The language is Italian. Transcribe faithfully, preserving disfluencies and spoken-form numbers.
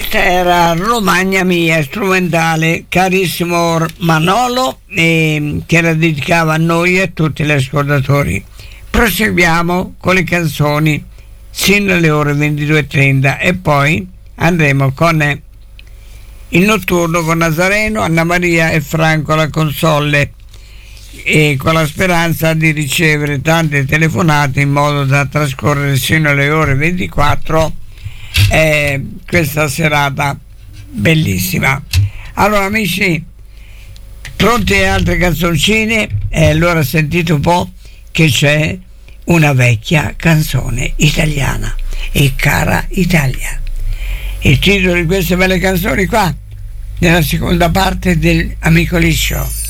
Questa era Romagna Mia, strumentale, carissimo Manolo, eh, che la dedicava a noi e a tutti gli ascoltatori. Proseguiamo con le canzoni sino alle ore ventidue e trenta e poi andremo con il notturno con Nazareno, Anna Maria e Franco alla console, e con la speranza di ricevere tante telefonate in modo da trascorrere sino alle ore ventiquattro eh, questa serata bellissima. Allora amici, pronti a altre canzoncine? E allora sentite un po' che c'è una vecchia canzone italiana, e cara Italia. Il titolo di queste belle canzoni qua nella seconda parte del Amico Liscio.